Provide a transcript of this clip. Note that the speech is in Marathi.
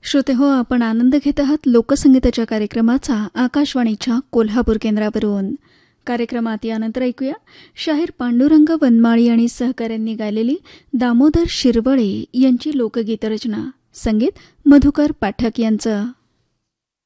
श्रोते हो, आपण आनंद घेत आहात लोकसंगीताच्या कार्यक्रमाचा आकाशवाणीच्या कोल्हापूर केंद्रावरून. कार्यक्रमात यानंतर ऐकूया शाहीर पांडुरंग वनमाळी आणि सहकाऱ्यांनी गायलेली दामोदर शिरवळे यांची लोकगीत रचना. संगीत मधुकर पाठक यांचं.